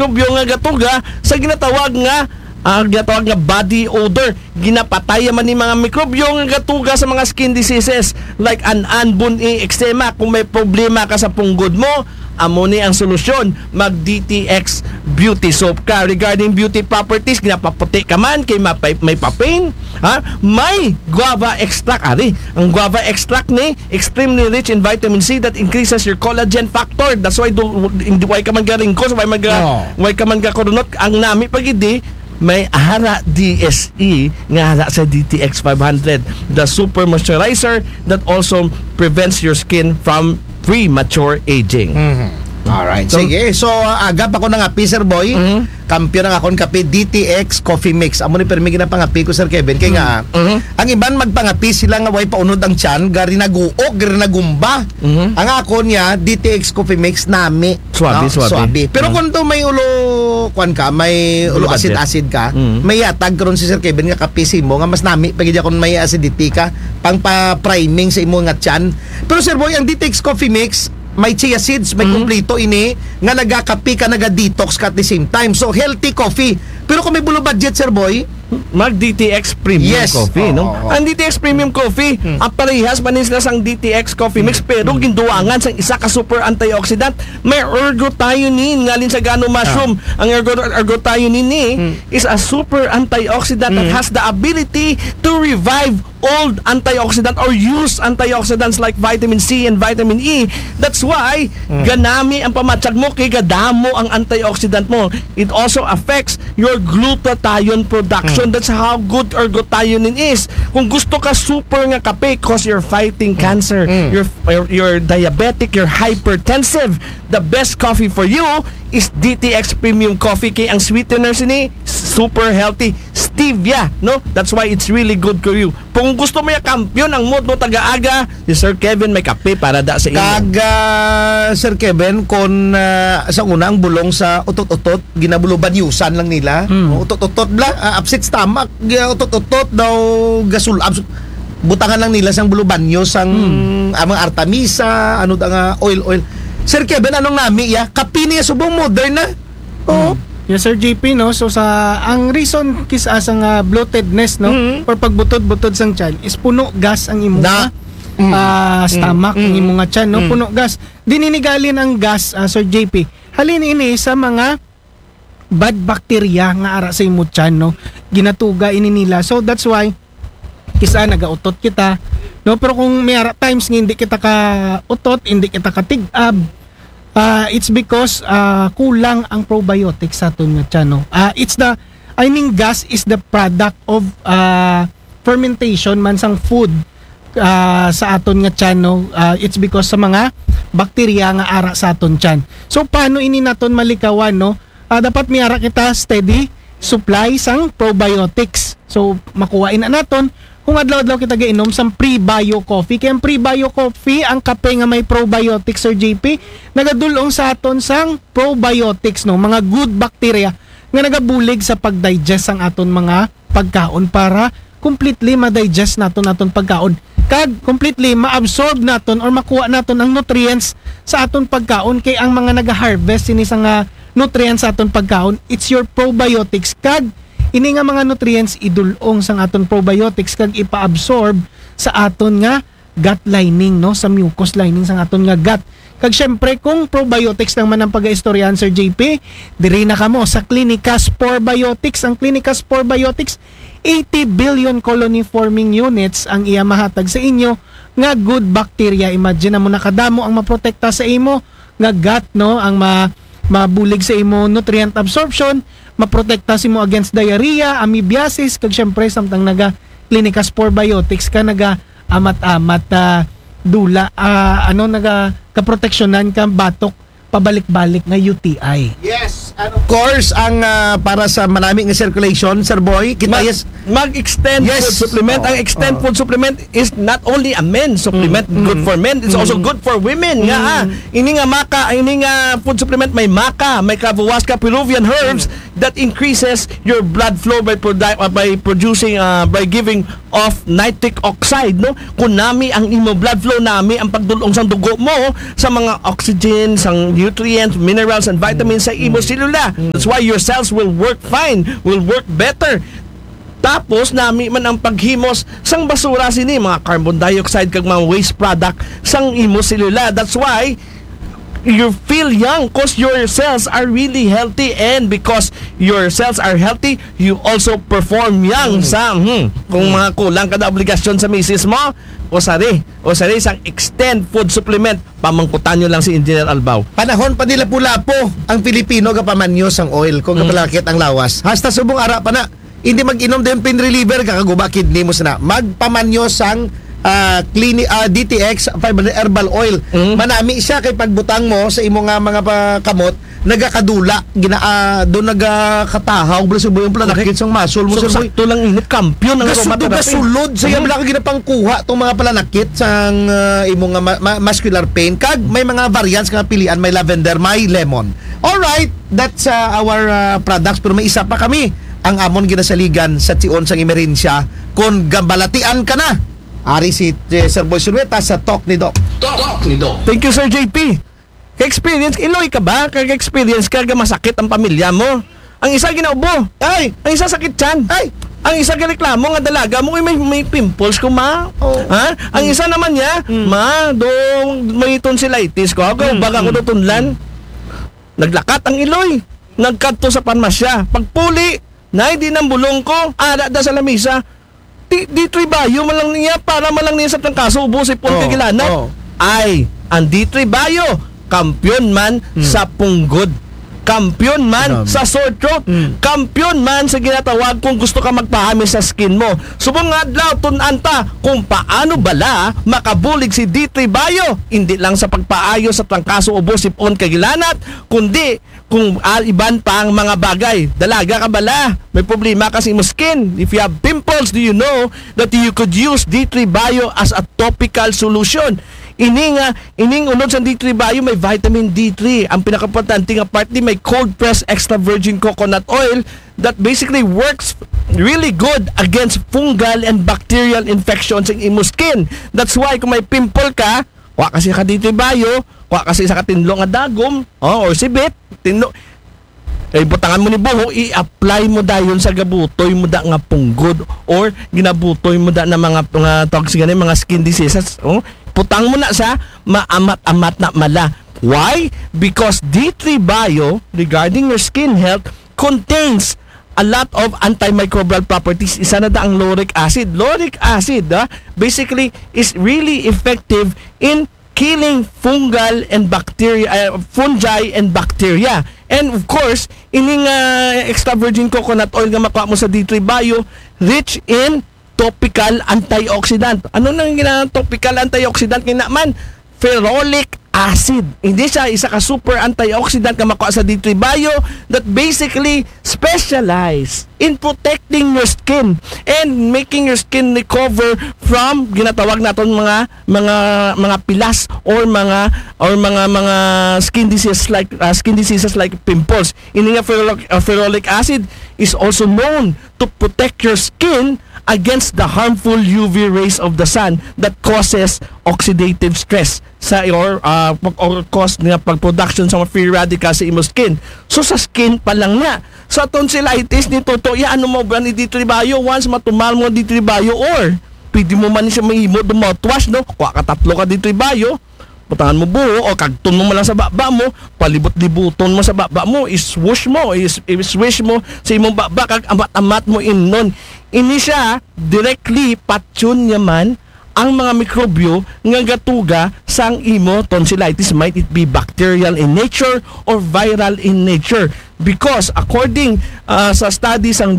mikrobyo nga gatuga sa ginatawag nga body odor. Ginapatay man ni mga mikrobyo nga gatuga sa mga skin diseases like anbun eczema. Kung may problema ka sa punggod mo, amo ni ang solusyon, mag DTX Beauty Soap ka. Regarding beauty properties, ginapaputi ka man kay may papain, may guava extract. Ang guava extract ni extremely rich in vitamin C that increases your collagen factor. That's why why ka man garingkos, why ka man gakorunot. Ang nami pagidi may Ahara DSE nga hara sa DTX 500, the super moisturizer that also prevents your skin from premature aging. Alright, sige. So, agap ako ng api, Sir Boy. Kampiyon ng akong kape, DTX Coffee Mix. Amo ni permi ginapangapi ko, Sir Kevin. Kaya nga, ang iban magpangapi sila nga way paunod ang tiyan, gari na guok, gari na gumba. Ang ako niya, DTX Coffee Mix, nami. Swabe. Pero kung to may ulo, may ulo acid-acid ka, may yatag karon si Sir Kevin nga kapisi mo, nga mas nami, pagidya kung may acidity ka, pang pa-priming sa imo nga tiyan. Pero Sir Boy, ang DTX Coffee Mix, may chia seeds, may kumplito ini nga nagakapi ka, naga-detox ka at the same time. So, healthy coffee. Pero kung may bulo budget, Sir Boy, mag DTX Premium Coffee, no? Ang DTX Premium Coffee, ang parehas manis na sang DTX Coffee Mix, pero ginduangan sang isa ka super antioxidant. May ergothioneine ngalin sa gano mushroom. Ang ergothioneine ni is a super antioxidant that has the ability to revive old antioxidant or use antioxidants like vitamin C and vitamin E. That's why ganami ang pamatsag mo kay gadamo ang antioxidant mo. It also affects your glutathione production. That's how good ergothioneine is. Kung gusto ka super nga kape cause you're fighting cancer, you're diabetic, you're hypertensive, the best coffee for you is DTX Premium Coffee. Kay ang sweetener sini super healthy, stevia, no? That's why it's really good for you. Kung gusto mo yung kampiyon ang mood mo taga-aga, si Sir Kevin may kape para da sa inyo. Sir Kevin, kung sa unang bulong sa utot-utot, ginabuluban yusan lang nila. Utot-utot bla, upset stomach, utot-utot daw gasul, butangan lang nila sang bulubanyo sang amang artemisa, ano da nga oil. Sir Kevin, anong nami ya? Kape niya subong modern na. Yes, Sir JP, no? So, ang reason kisa sang bloatedness, no? Or pagbutod-butod sang tiyan is puno gas ang imo stomach, ang imo nga tiyan, no? Puno gas. Dininigalin ang gas, Sir JP. Halin ini sa mga bad bacteria nga ara sa imo tiyan, no? Ginatuga ini nila. So, that's why kisa nagautot kita, no? Pero kung may ara times nga hindi kita ka utot, hindi kita ka tig-ab, it's because kulang ang probiotics sa aton nga tiyan, no? Gas is the product of fermentation man sang food sa aton nga tiyan, no? It's because sa mga bakterya nga ara sa aton tiyan. So paano ini naton malikawan, no? Dapat may ara kita steady supply sang probiotics. So makuhain na naton kung adlaw-adlaw kita gainom sang pre-bio coffee. Kaya ang pre-bio coffee, ang kape nga may probiotics, Sir JP, nagadulong sa aton sang probiotics, no? Mga good bacteria nga nagabulig sa pag-digest ang aton mga pagkaon para completely ma-digest naton pagkaon. Kag completely ma-absorb naton or makuha naton ang nutrients sa aton pagkaon. Kay ang mga naga-harvest ini sang nutrients sa aton pagkaon, it's your probiotics. Kag ini nga mga nutrients idulong sang aton probiotics kag ipa-absorb sa aton nga gut lining, no? Sa mucous lining sang aton nga gut. Kag syempre kung probiotics lang man ang pag-istoryahan, Sir JP, diri na kamo sa Clinica Spore Biotics. Ang Clinica Spore Biotics, 80 billion colony forming units ang iya mahatag sa inyo nga good bacteria. Imagine mo nakadamo ang maprotekta sa imo nga gut, no? Ang mabulig sa imo nutrient absorption, maprotekta si mo against diarrhea, amoebiasis, kag syempre samtang naga Clinica Spore Biotics ka naga amat-amat dula naga kaproteksyonan ka batok pabalik-balik nga UTI. Yes, and of course ang para sa maraming circulation, Sir Boy, kita mag-extend food supplement. Ang extend food supplement is not only a men's supplement, good for men, it's also good for women. Ini nga food supplement may maca, may Kavahuasca Peruvian herbs that increases your blood flow by producing by giving of nitric oxide, no? Kunami ang imo blood flow nami ang pagdulong sa dugo mo sa mga oxygen, sang nutrients, minerals and vitamins sa imo selula. That's why your cells will work fine, will work better. Tapos nami man ang paghimos sang basura sini mga carbon dioxide kag mga waste product sang imo selula. That's why you feel young because your cells are really healthy, and because your cells are healthy, you also perform young kung mga kulang kada obligasyon sa misis mo o sari sang extend food supplement, pamangkutan nyo lang si Engineer Albaw. Panahon pa nila pula po ang Pilipino kapamanyo sang oil kung kapalakit ang lawas. Hasta subong ara pa na hindi mag-inom din pain reliever kakaguba kidney mo sana. Magpamanyo sang DTX 500 herbal oil. Manami siya kay pagbutang mo sa imo nga mga kamot nagakadula doon nagakatahaw bala subo yung planakit sang muscle mo So sakto lang init kampiyon ng aromatherapy. Gasulod sa yabla ka ginapangkuha tong mga palanakit sang imo nga muscular pain kag may mga variants nga pilian, may lavender, may lemon. All right, that's our products, pero may isa pa kami ang amon ginasaligan sa tion sang emerensya kung gambalatian ka na. Ari si Sir Boy Surueta sa Talk ni Doc. Thank you, Sir JP. Ka-experience, iloy ka ba? Ka-experience ka, masakit ang pamilya mo. Ang isa ginaubo. Ay! Ang isa sakit tiyan. Ay! Ang isa reklamo nga dalaga mo may pimples ko, ma. Oh. Ha? Ang isa naman niya, ma, may tonsillitis ko. Ako, baga ko do tunlan. Naglakat ang iloy. Nagkadto sa panmasya. Pagpuli, na di ng bulong ko, ada da sa lamisa. D3 Bio malang niya para malang niya sa trangkaso ubo si Paul Kagilanat. Ay, ang D3 Bio kampiyon man sa punggod, kampiyon man sa sore throat, kampiyon man sa ginatawag kung gusto ka magpahami sa skin mo. Subong adlaw tunanta kung paano bala makabulig si D3 Bio, hindi lang sa pagpaayo sa trangkaso ubo si Paul Kagilanat, kundi kung iban pa ang mga bagay. Dalaga ka bala, may problema kasi mo skin. If you have pimples, do you know that you could use D3 Bio as a topical solution? Ining unod sa D3 Bio may vitamin D3. Ang pinakaimportante nga part ni may cold pressed extra virgin coconut oil that basically works really good against fungal and bacterial infections in imo skin. That's why kung may pimple ka, wa kasi ka D3 Bio, wa kasi sa katinlo nga dagom, or sibit, tinlo. Butangan mo ni buho, i-apply mo dayon sa gabutoy mo da nga punggod or ginabutoy mo da na mga toxic mga skin diseases. Putang mo na sa maamat-amat na mala. Why? Because D3 Bio regarding your skin health contains a lot of antimicrobial properties. Isa na da ang lauric acid. Lauric acid basically is really effective in killing fungal and bacteria, fungi and bacteria. And of course, ining extra virgin coconut oil nga makuha mo sa D3 Bio, rich in topical antioxidant. Ano nang topical antioxidant kinaman? Ferrolic acid. Hindi siya isa ka super antioxidant nga makuha sa D3 Bio that basically specialize in protecting your skin and making your skin recover from ginatawag naton mga pilas or mga skin diseases like pimples. Ini nga ferrolic acid is also known to protect your skin against the harmful UV rays of the sun that causes oxidative stress or cause nga pag-production sa mga free radicals sa imo skin. So sa skin pa lang nga. Sa tonsillitis ni Toto, ano mo ba ni D3 Bio? Once matumal mo D3 Bio or pwede mo man siya mahimo do mouthwash, no? Kuha ka tatlo ka D3 Bio, putangan mo buho o kagton mo lang sa baba mo, palibot-libuton mo sa baba mo, iswish mo sa imong baba kag amat-amat mo innon. Ini siya directly patyon yaman ang mga mikrobyo nga gatuga sang imo tonsillitis, might it be bacterial in nature or viral in nature, because according sa studies sang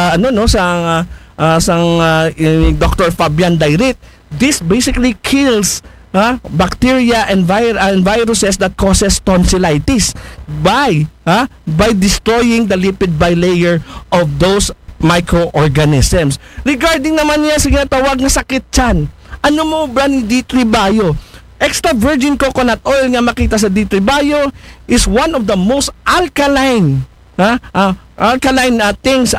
Dr. Fabian Dairit, this basically kills bacteria and viruses that causes tonsillitis by destroying the lipid bilayer of those microorganisms. Regarding naman niya sa ginatawag na sakit tiyan, ano mo brand D3 Bio? Extra virgin coconut oil nga makita sa D3 Bio is one of the most alkaline alkaline things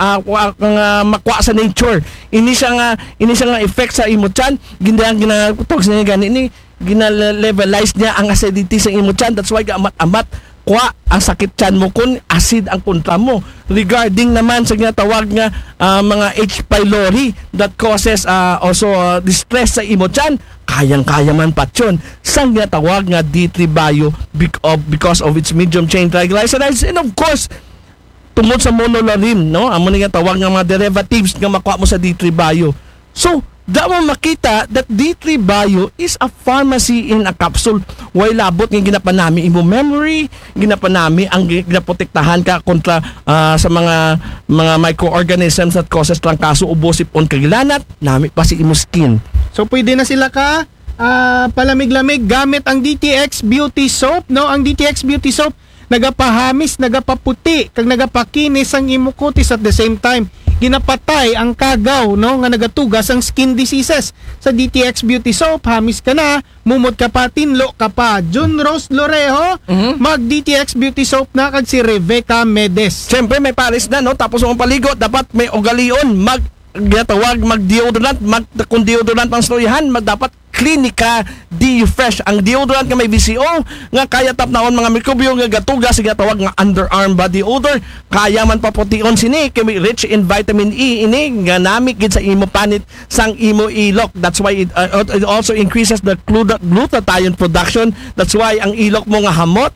makuha sa nature. Ini siya nga effect sa imo tiyan. Ginatog sa niya gani ni gina-levelize niya ang acidity sa imo tiyan. That's why amat-amat kuha ang sakit tiyan mo kung acid ang kontra mo. Regarding naman sa ginatawag nga mga H. pylori that causes also distress sa imo tiyan, kayang-kaya man pa yun. Sa ginatawag nga D3 Bio because of its medium chain triglycerides, and of course tungod sa monolaurin, no? Amo ni nga tawag nga mga derivatives nga makuha mo sa D3 Bio. So mo makita that D3 Bio is a pharmacy in a capsule. Way labot nga ginapanami imo memory, ginapanami ang ginaprotektahan ka kontra sa mga microorganisms that causes trangkaso, ubo, sipon, kagilanat, nami pa si imo skin. So pwede na sila ka palamig-lamig gamit ang DTX Beauty Soap, no? Ang DTX Beauty Soap nagapahamis, nagapaputi, kag nagapakinis ang imo kutis at the same time ginapatay ang kagaw, no, nga nagatugas ang skin diseases. Sa DTX Beauty Soap, hamis ka na, mumot ka pa, tinlo ka pa. Jun Rose Lorejo, mag DTX Beauty Soap na kag si Rebecca Medes. Siyempre may pares na, no? Tapos ang paligo, dapat may ugalion, ginatawag mag-deodorant, kung deodorant ang storyahan, dapat Clinica D-Fresh. Ang deodorant nga may VCO nga kaya tapnaon mga mikrobyo nga gatugas, ginatawag nga underarm body odor, kaya man papution sini kay may rich in vitamin E ini nga namik gid sa imo panit sang imo ilok. That's why it also increases the glutathione production. That's why ang ilok mo nga hamot,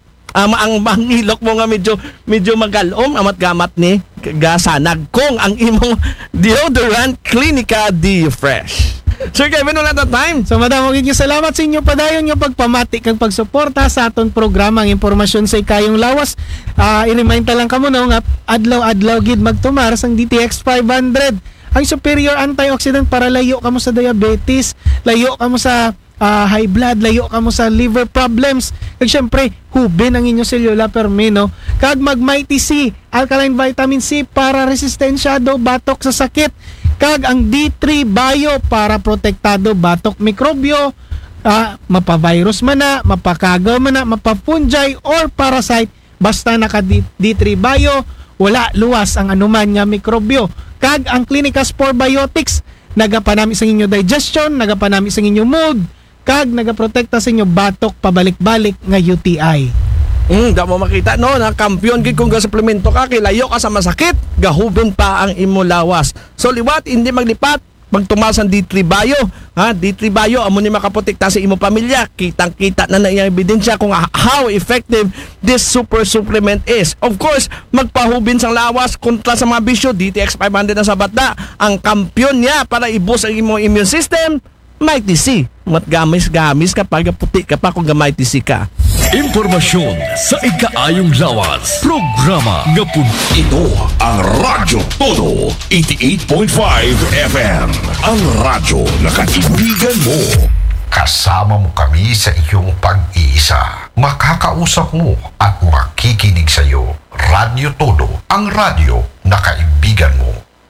ang ilok mo nga medyo magalom, amat gamat ni gasanag kung ang imong deodorant Clinica D-Fresh. Sir Kevin, wala na time. So madamo gid salamat sa inyo padayon nga pagpamati kag pagsuporta sa aton programa. Ang impormasyon sa ikayong lawas, i-remind ta lang kamo no nga adlaw gid magtumar sang DTX 500. Ang superior antioxidant para layo kamo sa diabetes, layo kamo sa high blood, layo kamo sa liver problems. Kag syempre, hubin ang inyong selula permino. Kag Mighty C, alkaline vitamin C para resistensyado batok sa sakit. Kag ang D3 Bio para protektado batok mikrobyo, mapavirus man na, mapakagaw man na, mapapunjay or parasite, basta naka D3 Bio, wala luwas ang anuman nga mikrobyo. Kag ang Clinica Spore Biotics, nagapanami sa inyo digestion, nagapanami sa inyo mood, kag nagaprotekta sa inyo batok pabalik-balik nga UTI. Da mo makita no na kampiyon gid kung suplemento ka kay layo ka sa masakit, gahubin pa ang imo lawas. So liwat hindi maglipat, magtumal sa D3 Bio. D3 Bio amo ni makaprotekta sa imo pamilya. Kitang-kita na iyang ebidensya kung how effective this super supplement is. Of course, magpahubin sang lawas kontra sa mga bisyo. DTX 500 na sa bata, ang kampiyon niya para i-boost ang imo immune system. Mighty C. Matgamis-gamis kapag puti ka pa kung Mighty C ka. Impormasyon sa ikaayong lawas. Programa nga ito ang Radyo Todo 88.5 FM. Ang radyo na kaibigan mo. Kasama mo kami sa iyong pag-iisa. Makakausap mo at makikinig sa iyo. Radyo Todo, ang radyo na kaibigan mo.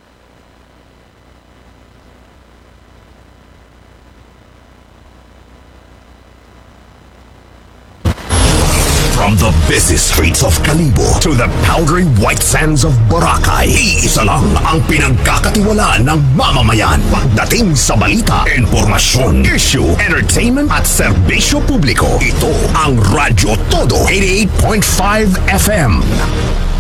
From the busy streets of Kalibo to the powdery white sands of Boracay, iisa lang ang pinagkakatiwalaan ng mamamayan pagdating sa balita, informasyon, issue, entertainment at serbisyo publiko. Ito ang Radyo Todo 88.5 FM.